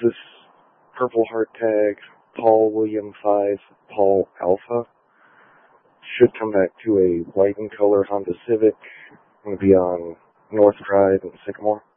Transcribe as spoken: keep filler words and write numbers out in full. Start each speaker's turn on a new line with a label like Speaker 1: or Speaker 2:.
Speaker 1: this Purple Heart Tag, Paul William five, Paul Alpha. Should come back to a white in color Honda Civic. I'm going to be on North Drive and Sycamore.